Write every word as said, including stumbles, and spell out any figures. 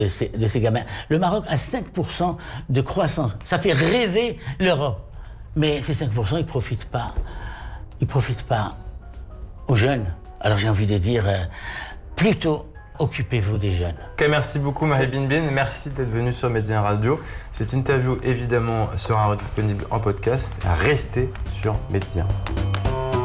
de ces, de ces gamins. Le Maroc a cinq pour cent de croissance. Ça fait rêver l'Europe. Mais ces cinq pour cent, ils ne profitent pas. Ils ne profitent pas aux jeunes. Alors j'ai envie de dire, euh, plutôt, occupez-vous des jeunes. Ok, merci beaucoup Mahi Binbin, merci d'être venu sur Médien Radio. Cette interview évidemment sera disponible en podcast. Restez sur Médien.